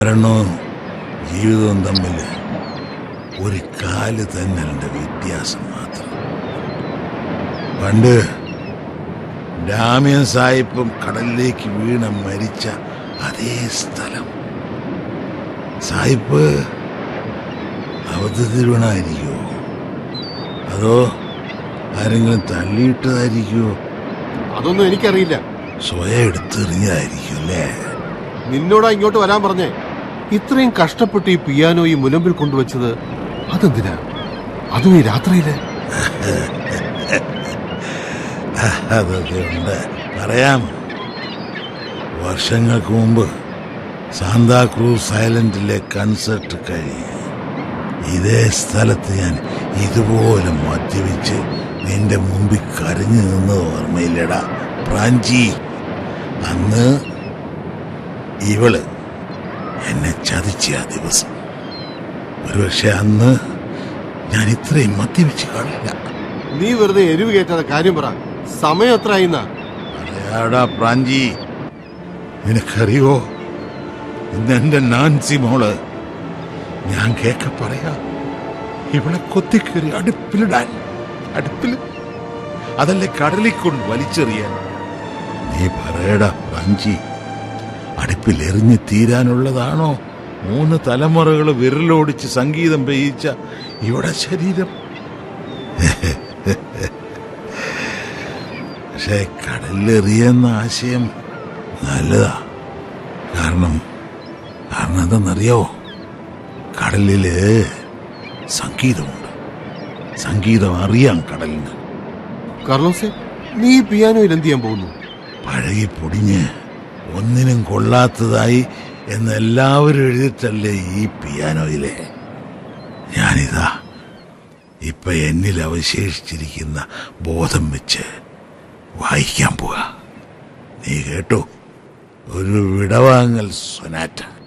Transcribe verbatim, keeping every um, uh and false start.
മരണവും ജീവിതവും തമ്മിൽ ഒരു കാല് തന്നെ വ്യത്യാസം മാത്രം. പണ്ട് ഡാമിയൻ സാഹിബും കടലിലേക്ക് വീണ മരിച്ച അതേ സ്ഥലം. സാഹിബ് അബദ്ധത്തിൽ വീണായിരിക്കുമോ, അതോ ആരെങ്കിലും തള്ളിയിട്ടതായിരിക്കുമോ? അതൊന്നും എനിക്കറിയില്ല. സ്വയം എടുത്തെറിഞ്ഞതായിരിക്കും അല്ലേ? നിന്നോടാ ഇങ്ങോട്ട് വരാൻ പറഞ്ഞേ. ഇത്രയും കഷ്ടപ്പെട്ട് ഈ പിയാനോ ഈ മുനമ്പിൽ കൊണ്ടുവച്ചത് അതെന്തിനാ? അതും ഈ രാത്രിയില്? അതൊക്കെ ഉണ്ട്, പറയാം. വർഷങ്ങൾക്ക് മുമ്പ് സാന്താക്രൂസ് ഐലൻഡിലെ കൺസേർട്ട് കഴിഞ്ഞ് ഇതേ സ്ഥലത്ത് ഞാൻ ഇതുപോലെ മദ്യപിച്ച് നിന്റെ മുമ്പിൽ കരഞ്ഞു നിന്നത് ഓർമ്മയില്ലടാ പ്രാഞ്ചി? അന്ന് ഇവള് എന്നെ ചതിച്ച ആ ദിവസം. ഒരുപക്ഷെ അന്ന് ഞാൻ ഇത്രയും മദ്യപിച്ച് കാണില്ല. നീ വെറുതെ എരിവ് കയറ്റാതെ കാര്യം പറ. സമയം എത്ര ആയിന്നാ? പറയാടാ പ്രാഞ്ചി, നിനക്കറിയോ, ഇന്നെന്റെ നാൻസി മോള് ഞാൻ കേക്ക പറയാ ഇവളെ കൊത്തിക്കേറി അടുപ്പിലിടാൻ. അടുപ്പിൽ അതല്ലേ കടലിൽ കൊണ്ട് വലിച്ചെറിയാൻ? നീ പറയടാ പ്രാഞ്ചി, അടുപ്പിൽ എറിഞ്ഞ് തീരാനുള്ളതാണോ മൂന്ന് തലമുറകൾ വിരലോടിച്ച് സംഗീതം പെയ്യിച്ച ഇവിടെ ശരീരം? പക്ഷെ കടലിലെറിയെന്ന ആശയം നല്ലതാ. കാരണം കാരണം എന്തെന്നറിയോ, കടലില് സംഗീതമുണ്ട്. സംഗീതം അറിയാം കടലിന്. കാർലോസേ, നീ പിയാനോയിൽ എന്ത് ചെയ്യാൻ പോകുന്നു? പഴകി പൊടിഞ്ഞ് ഒന്നിനും കൊള്ളാത്തതായി എന്നെല്ലാവരും എഴുതിയിട്ടല്ലേ ഈ പിയാനോയിലെ. ഞാനിതാ ഇപ്പൊ എന്നിൽ അവശേഷിച്ചിരിക്കുന്ന ബോധം വെച്ച് വായിക്കാൻ പോവാ. നീ കേട്ടോ, ഒരു വിടവാങ്ങൽ സൊനാറ്റ.